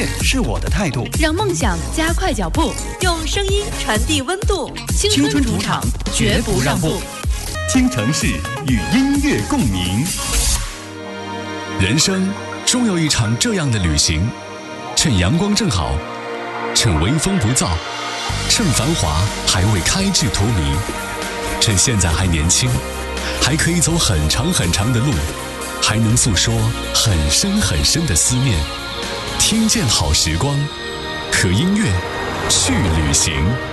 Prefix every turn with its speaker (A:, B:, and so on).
A: 乐是我的态度，
B: 让梦想加快脚步，
C: 用声音传递温度。
B: 青春主场绝不让步。
A: 京城市与音乐共鸣。
D: 人生终有一场这样的旅行，趁阳光正好，趁微风不燥，趁繁华还未开至荼蘼，趁现在还年轻，还可以走很长很长的路，还能诉说很深很深的思念。听见好时光，和音乐去旅行。